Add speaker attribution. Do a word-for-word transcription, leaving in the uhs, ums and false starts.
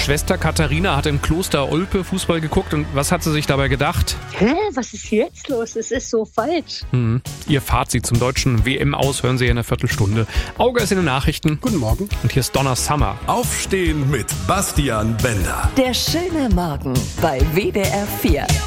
Speaker 1: Schwester Katharina hat im Kloster Olpe Fußball geguckt und was hat sie sich dabei gedacht?
Speaker 2: Hä, was ist jetzt los? Es ist so falsch.
Speaker 1: Hm. Ihr Fazit zum deutschen W M aus hören Sie in einer Viertelstunde. Auge ist in den Nachrichten.
Speaker 3: Guten Morgen.
Speaker 1: Und hier ist Donner Summer.
Speaker 4: Aufstehen mit Bastian Bender.
Speaker 5: Der schöne Morgen bei W D R vier.